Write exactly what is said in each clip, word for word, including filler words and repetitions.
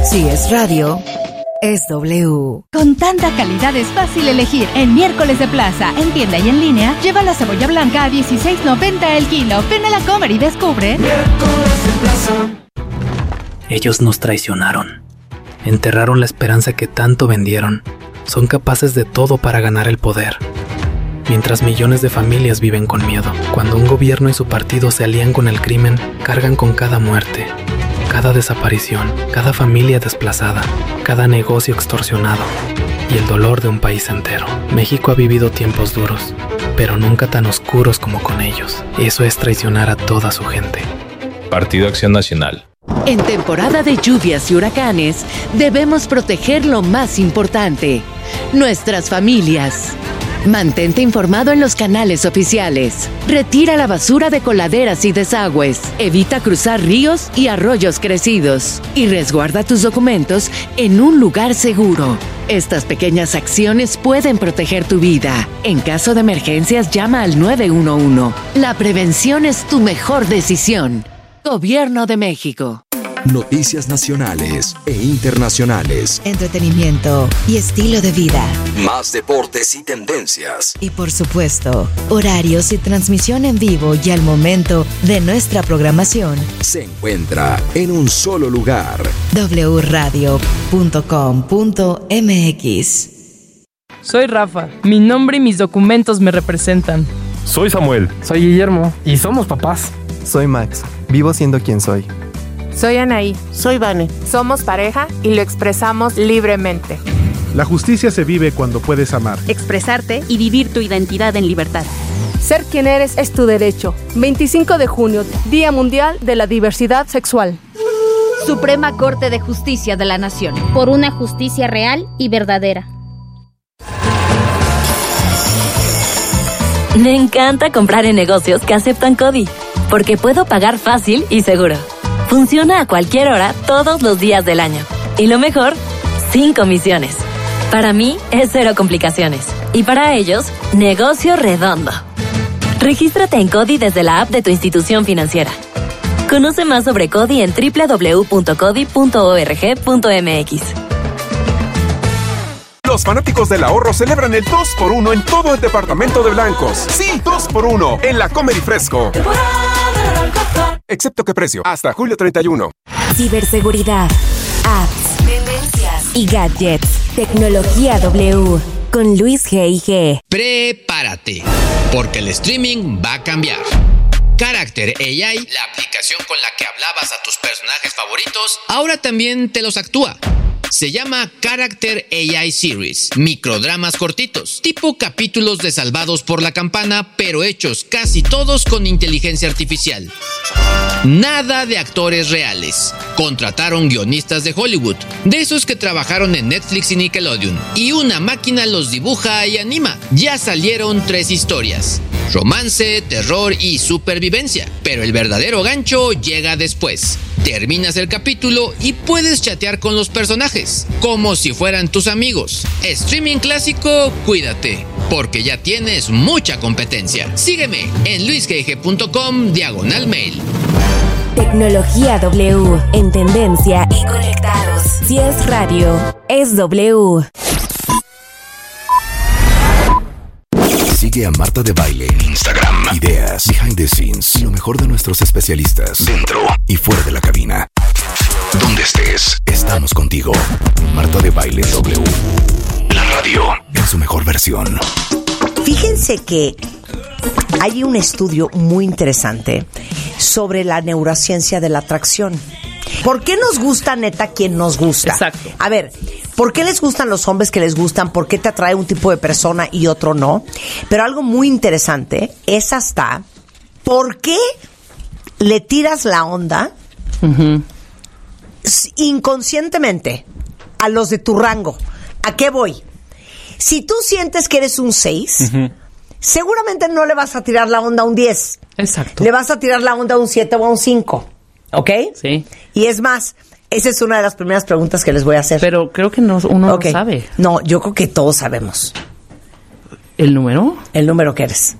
Si es radio, es W. Con tanta calidad es fácil elegir. En Miércoles de Plaza, en tienda y en línea, lleva la cebolla blanca a dieciséis noventa el kilo. Ven a la Comer y descubre. Miércoles de Plaza. Ellos nos traicionaron. Enterraron la esperanza que tanto vendieron. Son capaces de todo para ganar el poder. Mientras millones de familias viven con miedo. Cuando un gobierno y su partido se alían con el crimen, cargan con cada muerte, cada desaparición, cada familia desplazada, cada negocio extorsionado y el dolor de un país entero. México ha vivido tiempos duros, pero nunca tan oscuros como con ellos. Eso es traicionar a toda su gente. Partido Acción Nacional. En temporada de lluvias y huracanes, debemos proteger lo más importante, nuestras familias. Mantente informado en los canales oficiales. Retira la basura de coladeras y desagües. Evita cruzar ríos y arroyos crecidos. Y resguarda tus documentos en un lugar seguro. Estas pequeñas acciones pueden proteger tu vida. En caso de emergencias, llama al nueve uno uno. La prevención es tu mejor decisión. Gobierno de México. Noticias nacionales e internacionales. Entretenimiento y estilo de vida. Más deportes y tendencias. Y por supuesto, horarios y transmisión en vivo y al momento de nuestra programación. Se encuentra en un solo lugar. doble u radio punto com punto m x. Soy Rafa. Mi nombre y mis documentos me representan. Soy Samuel. Soy Guillermo. Y somos papás. Soy Max. Vivo siendo quien soy. Soy Anaí. Soy Vane. Somos pareja y lo expresamos libremente. La justicia se vive cuando puedes amar, expresarte y vivir tu identidad en libertad. Ser quien eres es tu derecho. veinticinco de junio, Día Mundial de la Diversidad Sexual. Suprema Corte de Justicia de la Nación. Por una justicia real y verdadera. Me encanta comprar en negocios que aceptan CODI, porque puedo pagar fácil y seguro. Funciona a cualquier hora, todos los días del año. Y lo mejor, sin comisiones. Para mí, es cero complicaciones. Y para ellos, negocio redondo. Regístrate en CODI desde la app de tu institución financiera. Conoce más sobre CODI en doble u doble u doble u punto codi punto org punto m x. Los fanáticos del ahorro celebran el dos por uno en todo el departamento de blancos. Sí, dos por uno en la Comer y Fresco. Excepto que precio, hasta julio treinta y uno. Ciberseguridad, apps, tendencias y gadgets. Tecnología W con Luis G I G. Prepárate, porque el streaming va a cambiar. Character A I, la aplicación con la que hablabas a tus personajes favoritos, ahora también te los actúa. Se llama Character A I Series, microdramas cortitos, tipo capítulos de Salvados por la Campana, pero hechos casi todos con inteligencia artificial. Nada de actores reales. Contrataron guionistas de Hollywood, de esos que trabajaron en Netflix y Nickelodeon, y una máquina los dibuja y anima. Ya salieron tres historias: romance, terror y supervivencia, pero el verdadero gancho llega después. Terminas el capítulo y puedes chatear con los personajes, como si fueran tus amigos. Streaming clásico, cuídate, porque ya tienes mucha competencia. Sígueme en luisgg punto com diagonal mail. Tecnología W, en tendencia y conectados. Si es radio, es W. Sigue a Marta de Baile en Instagram. Ideas, behind the scenes y lo mejor de nuestros especialistas dentro y fuera de la cabina. Donde estés, estamos contigo. Marta de Baile W. La radio en su mejor versión. Fíjense que hay un estudio muy interesante sobre la neurociencia de la atracción. ¿Por qué nos gusta, neta, quien nos gusta? Exacto. A ver, ¿por qué les gustan los hombres que les gustan? ¿Por qué te atrae un tipo de persona y otro no? Pero algo muy interesante es hasta ¿por qué le tiras la onda uh-huh. inconscientemente a los de tu rango? ¿A qué voy? Si tú sientes que eres un seis, uh-huh. seguramente no le vas a tirar la onda a un diez. Exacto. Le vas a tirar la onda a un siete o a un cinco. ¿Ok? Sí. Y es más, esa es una de las primeras preguntas que les voy a hacer. Pero creo que no, uno okay. no sabe. No, yo creo que todos sabemos. ¿El número? El número que eres.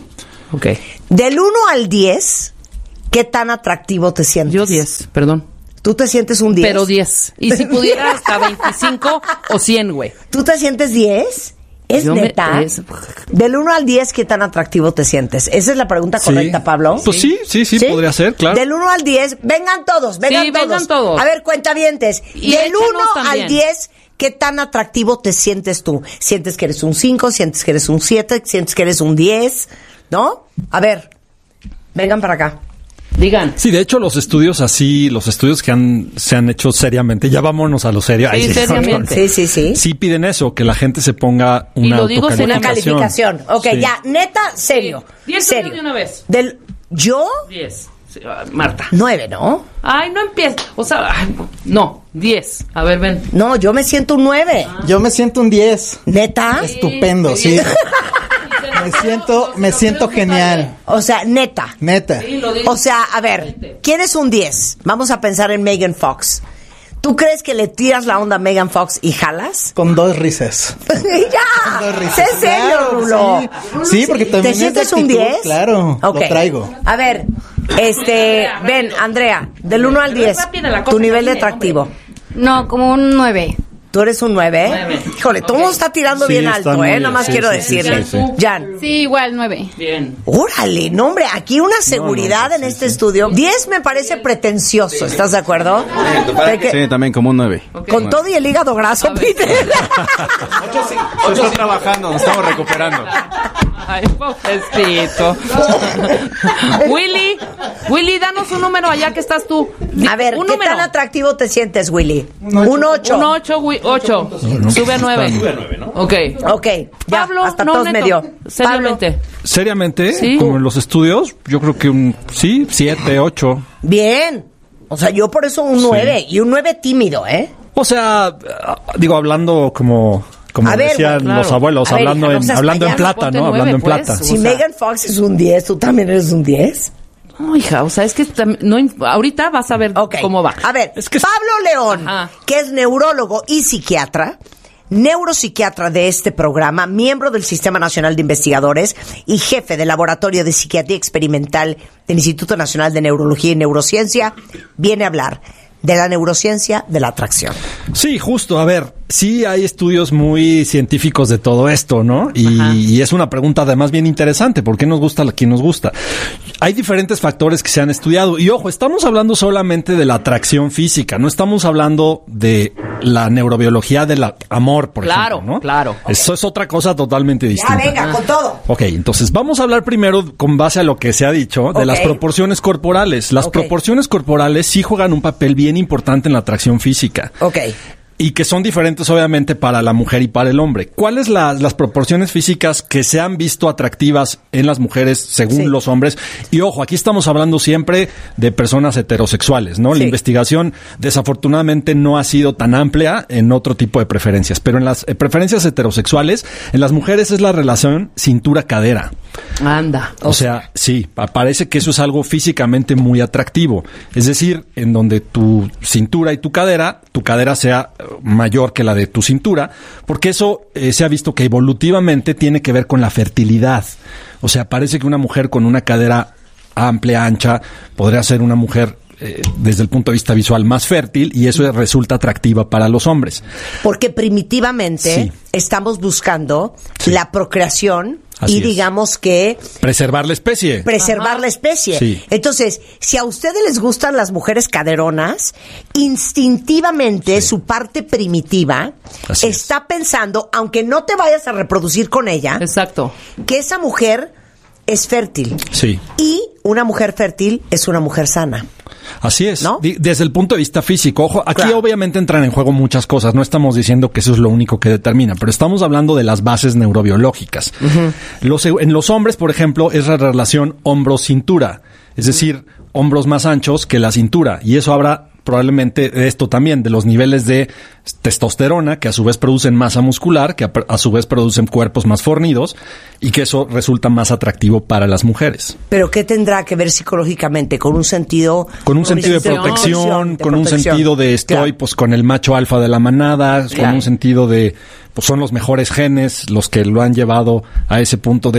Ok. Del uno al diez, ¿qué tan atractivo te sientes? Yo diez, perdón. ¿Tú te sientes un diez? Pero diez. Y si pudiera hasta veinticinco o cien, güey. ¿Tú te sientes diez? ¿Es Yo neta? me- es- Del uno al diez, ¿qué tan atractivo te sientes? Esa es la pregunta Sí. correcta, Pablo. Pues sí, sí, sí, podría ser, claro. Del uno al diez, vengan todos, vengan Sí, todos. vengan todos. A ver, cuentavientes. Y Del échenos uno también. al diez, ¿qué tan atractivo te sientes tú? ¿Sientes que eres un cinco? ¿Sientes que eres un siete? ¿Sientes que eres un diez? ¿No? A ver, vengan para acá. Digan. Sí, de hecho, los estudios así, los estudios que han, se han hecho seriamente, ya vámonos a lo serio. Sí, seriamente. Sí, sí, sí. Sí piden eso, que la gente se ponga Y una lo digo Una autocalificación. calificación. Ok, Sí. ya, neta, serio. diez serio. de una vez. Del, ¿yo? diez. Sí, ah, Marta. Nueve, ¿no? Ay, no empieces. O sea, ay, no, diez. A ver, ven. No, yo me siento un nueve. Yo me siento un diez. ¿Neta? Estupendo, sí. Me siento, me siento genial. O sea, neta. Neta. O sea, a ver, ¿quién es un diez? Vamos a pensar en Megan Fox. ¿Tú crees que le tiras la onda a Megan Fox y jalas? Con dos risas. ¡Ya! Dos risas. ¿Sé en serio, Claro, Rulo? sí. Sí, porque también ¿Te es de sientes un actitud, diez? claro, lo traigo. A ver, este, ven, Andrea, del uno al diez, tu nivel de atractivo. No, como un nueve. ¿Tú eres un nueve? ¿eh? Híjole, todo el mundo está tirando Sí, bien está alto, muy ¿eh? bien, Nada más sí, quiero sí, sí, decirle. sí, sí. Jan. Sí, igual nueve. Bien. Órale, no, hombre, aquí una seguridad en este estudio. diez me parece pretencioso, ¿estás de acuerdo? Porque Sí, también como un nueve. con todo y el hígado graso, Peter. Ocho estamos trabajando, nos estamos recuperando. Ay, pobrecito. Willy, Willy, danos un número allá que estás tú. A ver, un ¿qué número. tan atractivo te sientes, Willy? Un ocho. Un ocho, Wi- ocho. Sube a nueve. Sube a nueve, ¿no? Ok. Ok, ya, Pablo, hasta no, tos neto, me dio. seriamente. Seriamente, Sí. como en los estudios, yo creo que un sí, siete, ocho. Bien. O sea, yo por eso un nueve. Y un nueve tímido, ¿eh? O sea, digo, hablando como, como A ver, decían güey, los claro. abuelos, A ver, hablando hija, no en, seas hablando en payaso, plata, ponte ¿no? nueve, Hablando en pues. plata. Si O sea- Megan Fox es un diez, ¿tú también eres un diez? No, hija, o sea, es que tam- no, im- ahorita vas a ver cómo va. A ver, Pablo León, Ajá. que es neurólogo y psiquiatra, neuropsiquiatra de este programa, miembro del Sistema Nacional de Investigadores y jefe del Laboratorio de Psiquiatría Experimental del Instituto Nacional de Neurología y Neurociencia, viene a hablar de la neurociencia de la atracción. Sí, justo. A ver, sí hay estudios muy científicos de todo esto, ¿no? Y, y es una pregunta además bien interesante. ¿Por qué nos gusta a quien nos gusta? Hay diferentes factores que se han estudiado. Y ojo, estamos hablando solamente de la atracción física. No estamos hablando de la neurobiología del amor, por Claro, ejemplo, ¿no? claro. Eso es otra cosa totalmente Ya, distinta. venga, con todo. Ok, entonces vamos a hablar primero con base a lo que se ha dicho de Ok. las proporciones corporales. Las Ok. proporciones corporales sí juegan un papel bien importante en la atracción física. Ok. Y que son diferentes obviamente para la mujer y para el hombre. ¿Cuáles las las proporciones físicas que se han visto atractivas en las mujeres según Sí. los hombres? Y ojo, aquí estamos hablando siempre de personas heterosexuales, ¿no? Sí. La investigación desafortunadamente no ha sido tan amplia en otro tipo de preferencias, pero en las eh, preferencias heterosexuales, en las mujeres es la relación cintura-cadera. Anda. O sea, sí, pa- parece que eso es algo físicamente muy atractivo. Es decir, en donde tu cintura y tu cadera, tu cadera sea eh, mayor que la de tu cintura, porque eso eh, se ha visto que evolutivamente tiene que ver con la fertilidad. O sea, parece que una mujer con una cadera amplia, ancha, podría ser una mujer eh, desde el punto de vista visual más fértil y eso resulta atractiva para los hombres. Porque primitivamente Sí. estamos buscando la procreación Así y es. digamos que Preservar la especie. preservar la especie. Sí. Entonces, si a ustedes les gustan las mujeres caderonas, instintivamente su parte primitiva Así es. está pensando, aunque no te vayas a reproducir con ella, Exacto. que esa mujer es fértil. Sí. Y una mujer fértil es una mujer sana. Así es. ¿No? Di- Desde el punto de vista físico, ojo, aquí Claro. obviamente entran en juego muchas cosas. No estamos diciendo que eso es lo único que determina, pero estamos hablando de las bases neurobiológicas. Los, en los hombres, por ejemplo, es la relación hombro-cintura. Es decir, hombros más anchos que la cintura. Y eso habrá probablemente de esto también, de los niveles de testosterona, que a su vez producen masa muscular, que a, a su vez producen cuerpos más fornidos, y que eso resulta más atractivo para las mujeres. Pero ¿qué tendrá que ver psicológicamente con un sentido? Con un sentido de sentido protección, de con un protección. sentido de estoy Claro. pues con el macho alfa de la manada, con Claro. un sentido de pues son los mejores genes los que lo han llevado a ese punto de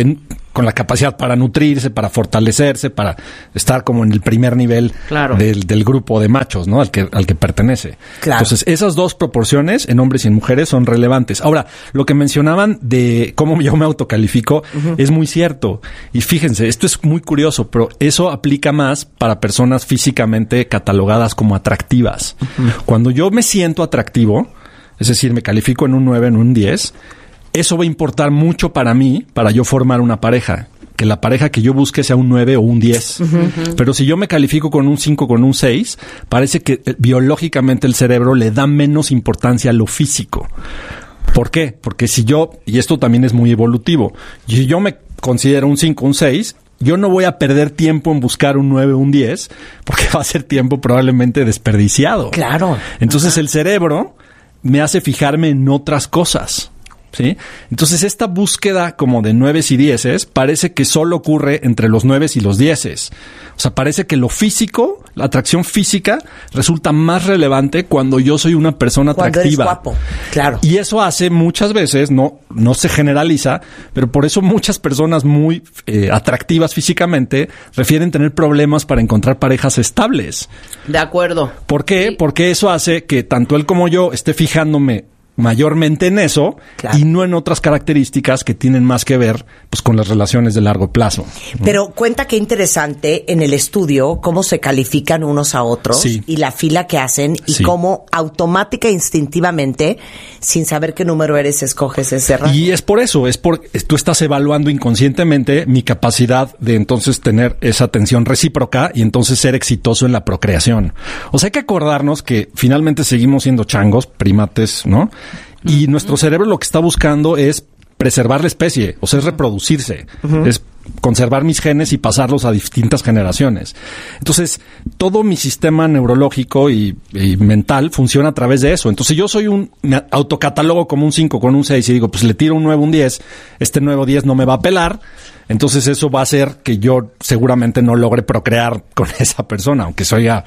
con la capacidad para nutrirse, para fortalecerse, para estar como en el primer nivel claro. del, del grupo de machos, ¿no? Al que, al que pertenece. Claro. Entonces, esas dos proporciones en hombres y en mujeres son relevantes. Ahora, lo que mencionaban de cómo yo me autocalifico uh-huh. es muy cierto. Y fíjense, esto es muy curioso, pero eso aplica más para personas físicamente catalogadas como atractivas. Uh-huh. Cuando yo me siento atractivo, es decir, me califico en un nueve, en un diez, eso va a importar mucho para mí, para yo formar una pareja. Que la pareja que yo busque sea un nueve o un diez. Uh-huh. Pero si yo me califico con un cinco, con un seis, parece que biológicamente el cerebro le da menos importancia a lo físico. ¿Por qué? Porque si yo, y esto también es muy evolutivo, si yo me considero un cinco, un seis, yo no voy a perder tiempo en buscar un nueve o un diez, porque va a ser tiempo probablemente desperdiciado. Claro. Entonces uh-huh. el cerebro me hace fijarme en otras cosas. ¿Sí? Entonces, esta búsqueda como de nueves y dieces parece que solo ocurre entre los nueves y los dieces. O sea, parece que lo físico, la atracción física, resulta más relevante cuando yo soy una persona cuando atractiva. Eres guapo, claro. Y eso hace muchas veces, no, no se generaliza, pero por eso muchas personas muy eh, atractivas físicamente refieren tener problemas para encontrar parejas estables. De acuerdo. ¿Por qué? Sí. Porque eso hace que tanto él como yo esté fijándome mayormente en eso, claro, y no en otras características que tienen más que ver pues con las relaciones de largo plazo. Pero cuenta qué interesante en el estudio cómo se califican unos a otros, sí, y la fila que hacen y sí, cómo automática e instintivamente, sin saber qué número eres, escoges ese rango. Y es por eso, es por tú estás evaluando inconscientemente mi capacidad de entonces tener esa atención recíproca y entonces ser exitoso en la procreación. O sea, hay que acordarnos que finalmente seguimos siendo changos, primates, ¿no? Y uh-huh, nuestro cerebro lo que está buscando es preservar la especie, o sea, es reproducirse, uh-huh, es conservar mis genes y pasarlos a distintas generaciones. Entonces, todo mi sistema neurológico y, y mental funciona a través de eso. Entonces, yo soy un, me autocatalogo como un cinco con un seis y digo, pues le tiro un nueve, un diez, este nueve o diez no me va a pelar. Entonces, eso va a hacer que yo seguramente no logre procrear con esa persona, aunque soy ya...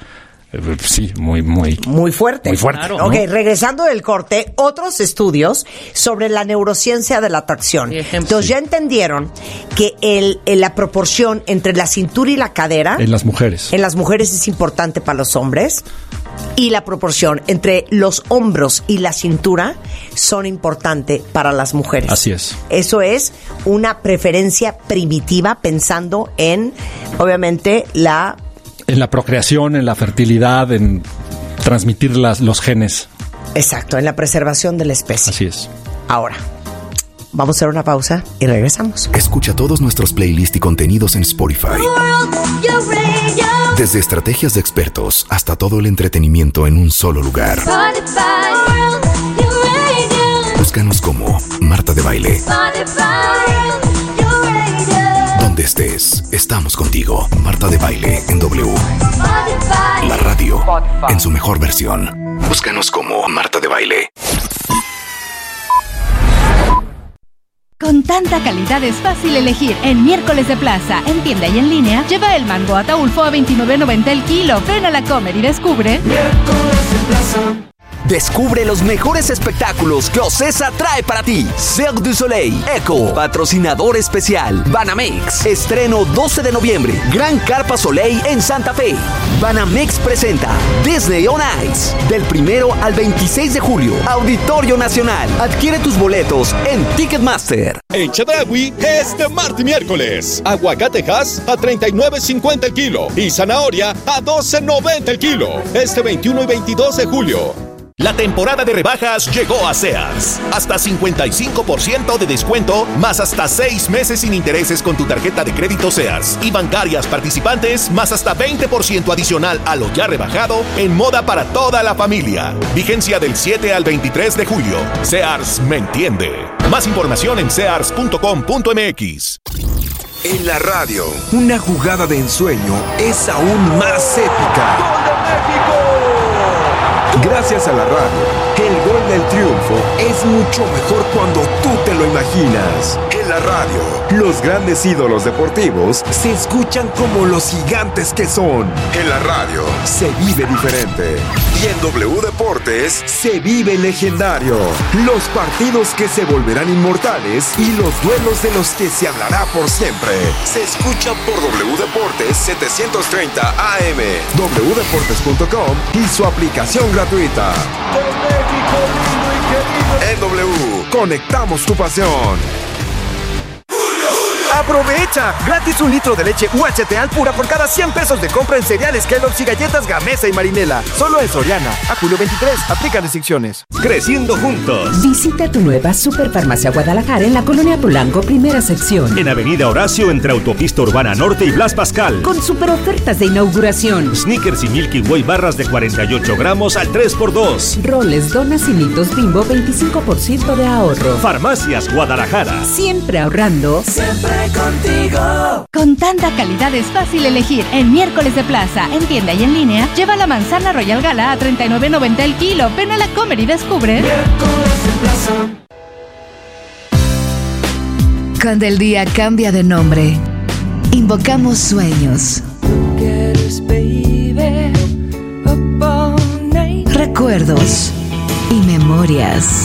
Sí, muy, muy... Muy fuerte. Muy fuerte. Claro, ¿no? Ok, regresando del corte, otros estudios sobre la neurociencia de la atracción. Entonces, ya entendieron que el, el, la proporción entre la cintura y la cadera... En las mujeres. En las mujeres es importante para los hombres. Y la proporción entre los hombros y la cintura son importante para las mujeres. Así es. Eso es una preferencia primitiva pensando en, obviamente, la... En la procreación, en la fertilidad, en transmitir las, los genes. Exacto, en la preservación de la especie. Así es. Ahora, vamos a hacer una pausa y regresamos. Escucha todos nuestros playlists y contenidos en Spotify. Desde estrategias de expertos hasta todo el entretenimiento en un solo lugar. Búscanos como Marta de Baile. Donde estés, estamos contigo. Marta de Baile en W. La radio en su mejor versión. Búscanos como Marta de Baile. Con tanta calidad es fácil elegir. En Miércoles de Plaza, en tienda y en línea, lleva el mango Ataulfo a veintinueve noventa el kilo. Ven a la Comer y descubre Miércoles de Plaza. Descubre los mejores espectáculos que Ocesa trae para ti. Cirque du Soleil, Echo, patrocinador especial, Banamex. Estreno doce de noviembre, Gran Carpa Soleil en Santa Fe. Banamex presenta Disney on Ice, del primero al veintiséis de julio. Auditorio Nacional. Adquiere tus boletos en Ticketmaster. En Chedraui, este martes y miércoles, aguacatejas a treinta y nueve cincuenta el kilo y zanahoria a doce noventa el kilo. Este veintiuno y veintidós de julio. La temporada de rebajas llegó a Sears. Hasta cincuenta y cinco por ciento de descuento, más hasta seis meses sin intereses con tu tarjeta de crédito Sears. Y bancarias participantes, más hasta veinte por ciento adicional a lo ya rebajado en moda para toda la familia. Vigencia del siete al veintitrés de julio. Sears me entiende. Más información en sears punto com punto m x. En la radio, una jugada de ensueño es aún más épica. Gracias a la radio, el gol del triunfo es mucho mejor cuando tú te lo imaginas. En la radio, los grandes ídolos deportivos se escuchan como los gigantes que son. En la radio, se vive diferente. Y en W Deportes, se vive legendario. Los partidos que se volverán inmortales y los duelos de los que se hablará por siempre. Se escuchan por W Deportes setecientos treinta A M, w deportes punto com y su aplicación gratuita. En W, conectamos tu pasión. ¡Aprovecha! Gratis un litro de leche U H T Alpura por cada cien pesos de compra en cereales Kellogg's y galletas Gamesa y Marinela. Solo en Soriana. A julio veintitrés. Aplican restricciones. Creciendo juntos. Visita tu nueva Superfarmacia Guadalajara en la Colonia Polanco, primera sección. En Avenida Horacio, entre Autopista Urbana Norte y Blas Pascal. Con super ofertas de inauguración. Snickers y Milky Way barras de cuarenta y ocho gramos al tres por dos. Roles, donas y mitos Bimbo, veinticinco por ciento de ahorro. Farmacias Guadalajara. Siempre ahorrando. Siempre contigo. Con tanta calidad es fácil elegir. En Miércoles de Plaza, en tienda y en línea, lleva la manzana Royal Gala a treinta y nueve noventa el kilo. Ven a la Comer y descubre. Miércoles de Plaza. Cuando el día cambia de nombre, invocamos sueños, recuerdos y memorias.